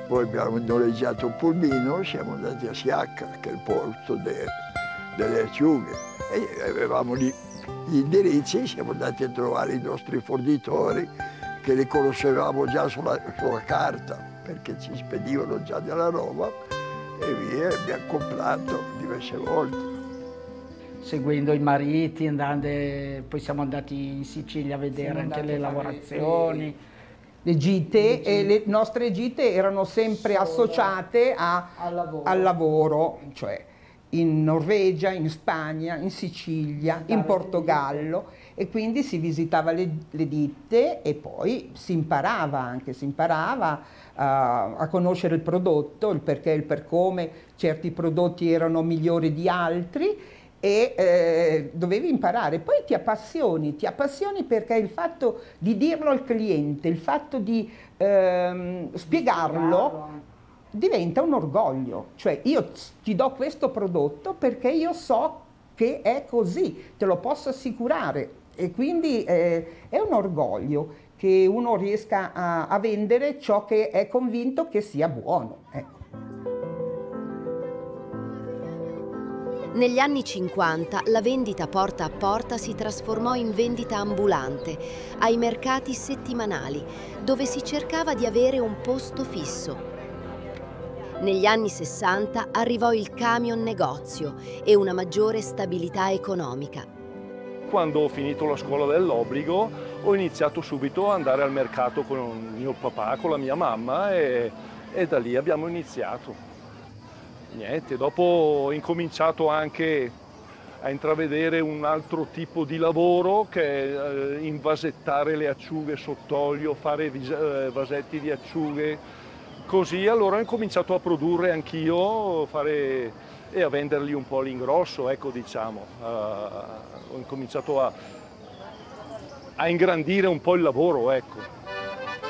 Poi abbiamo noleggiato un pulmino, siamo andati a Siacca, che è il porto delle acciughe, e avevamo lì gli indirizzi, siamo andati a trovare i nostri fornitori, che li conoscevamo già sulla carta, perché ci spedivano già dalla roba, e via, abbiamo comprato diverse volte. Seguendo i mariti, poi siamo andati in Sicilia a vedere anche le lavorazioni. Le gite, e le nostre gite erano sempre associate al lavoro, cioè in Norvegia, in Spagna, in Sicilia, in Portogallo, e quindi si visitava le ditte e poi si imparava a conoscere il prodotto, il perché e il per come certi prodotti erano migliori di altri, e dovevi imparare. Poi ti appassioni perché il fatto di dirlo al cliente, il fatto di spiegarlo diventa un orgoglio. Cioè io ti do questo prodotto perché io so che è così, te lo posso assicurare, e quindi è un orgoglio che uno riesca a vendere ciò che è convinto che sia buono. Ecco. Negli anni 50 la vendita porta a porta si trasformò in vendita ambulante, ai mercati settimanali, dove si cercava di avere un posto fisso. Negli anni 60 arrivò il camion negozio e una maggiore stabilità economica. Quando ho finito la scuola dell'obbligo ho iniziato subito ad andare al mercato con mio papà, con la mia mamma, e da lì abbiamo iniziato. Niente, dopo ho incominciato anche a intravedere un altro tipo di lavoro, che è invasettare le acciughe sott'olio, fare vasetti di acciughe, così allora ho incominciato a produrre anch'io, e a venderli un po' all'ingrosso, ecco, diciamo. Ho incominciato a ingrandire un po' il lavoro, ecco.